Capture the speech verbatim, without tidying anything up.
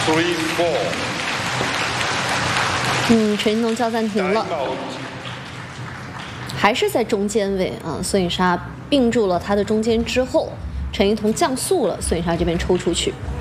three four。 嗯，陈一农叫暂停了，还是在中间位啊。孙颖莎并住了他的中间之后，陈一桐降速了，孙颖莎这边抽出去。